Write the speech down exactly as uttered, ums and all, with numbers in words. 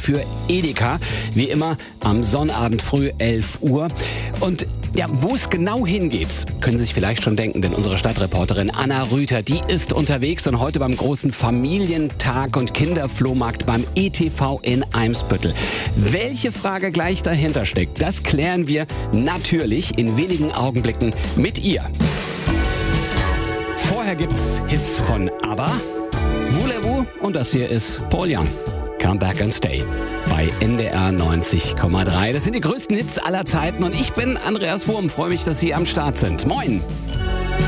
für Edeka. Wie immer am Sonnabend früh elf Uhr. Und ja, wo es genau hingeht, können Sie sich vielleicht schon denken, denn unsere Stadtreporterin Anna Rüther, die ist unterwegs und heute beim großen Familientag und Kinderflohmarkt beim E T V in Eimsbüttel. Welche Frage gleich dahinter steckt, das klären wir natürlich in wenigen Augenblicken mit ihr. Vorher gibt's Hits von ABBA, Voulez-vous und das hier ist Paul Young. Come Back and Stay bei N D R neunzig Komma drei. Das sind die größten Hits aller Zeiten und ich bin Andreas Wurm. Freue mich, dass Sie am Start sind. Moin!